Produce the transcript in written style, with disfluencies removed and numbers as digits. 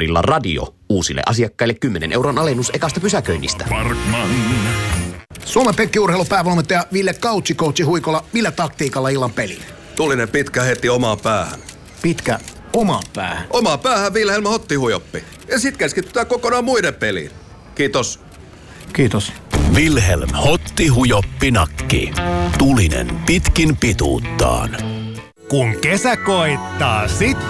koodilla radio uusille asiakkaille 10 € alennus ekasta pysäköinnistä. Parkman. Suomen penkkiurheilupäävalmentaja Ville Coachi Huikola, millä taktiikalla illan peliin? Tulinen pitkä heti omaan päähän. Pitkä omaan päähän? Omaan päähän Vilhelm Hottihujoppi. Ja sit keskitytään kokonaan muiden peliin. Kiitos. Kiitos. Vilhelm Hottihujoppi nakki. Tulinen pitkin pituuttaan. Kun kesä koittaa, sitten